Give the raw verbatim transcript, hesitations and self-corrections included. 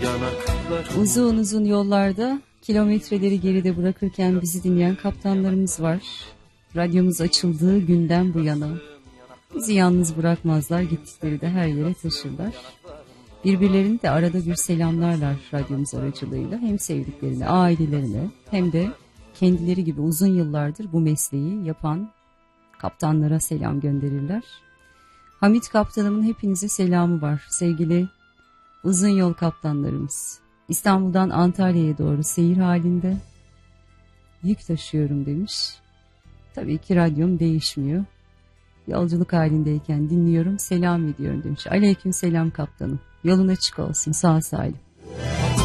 yanaklar. Uzun uzun yollarda kilometreleri geride bırakırken bizi dinleyen kaptanlarımız var. Radyomuz açıldığı günden bu yana bizi yalnız bırakmazlar, gittikleri de her yere taşırlar. Birbirlerini de arada bir selamlarlar radyomuz aracılığıyla, hem sevdiklerine, ailelerine hem de kendileri gibi uzun yıllardır bu mesleği yapan kaptanlara selam gönderirler. Hamit kaptanımın hepinize selamı var sevgili uzun yol kaptanlarımız. İstanbul'dan Antalya'ya doğru seyir halinde yük taşıyorum demiş. Tabii ki radyom değişmiyor. Yolculuk halindeyken dinliyorum, selam ediyorum demiş. Aleyküm selam kaptanım. Yolun açık olsun, sağ salim.